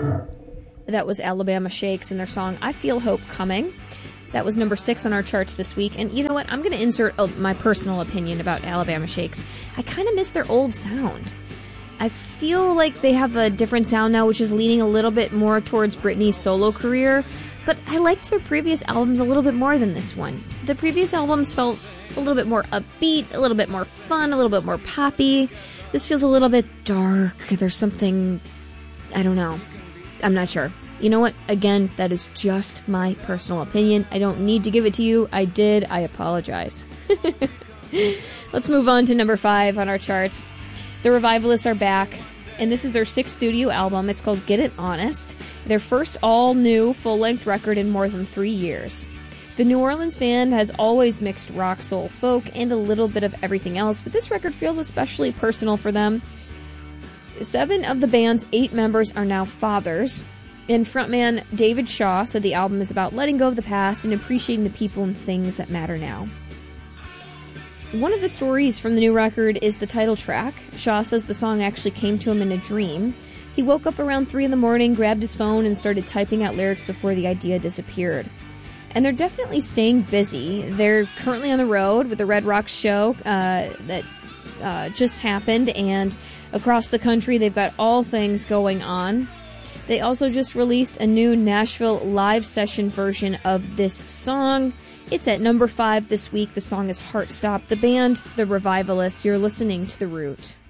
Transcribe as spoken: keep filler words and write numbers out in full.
That was Alabama Shakes and their song I Feel Hope Coming. That was number six on our charts this week. And you know what? I'm going to insert uh, my personal opinion about Alabama Shakes. I kind of miss their old sound. I feel like they have a different sound now, which is leaning a little bit more towards Britney's solo career. But I liked their previous albums a little bit more than this one. The previous albums felt a little bit more upbeat, a little bit more fun, a little bit more poppy. This feels a little bit dark. There's something... I don't know. I'm not sure. You know what? Again, that is just my personal opinion. I don't need to give it to you. I did. I apologize. Let's move on to number five on our charts. The Revivalists are back, and this is their sixth studio album. It's called Get It Honest, their first all-new full-length record in more than three years. The New Orleans band has always mixed rock, soul, folk, and a little bit of everything else, but this record feels especially personal for them. Seven of the band's eight members are now fathers, and frontman David Shaw said the album is about letting go of the past and appreciating the people and things that matter now. One of the stories from the new record is the title track. Shaw says the song actually came to him in a dream. He woke up around three in the morning, grabbed his phone, and started typing out lyrics before the idea disappeared. And they're definitely staying busy. They're currently on the road with the Red Rocks show uh, that uh, just happened, and across the country they've got all things going on. They also just released a new Nashville live session version of this song. It's at number five this week. The song is Heart Stop. The band, The Revivalists. You're listening to The Root.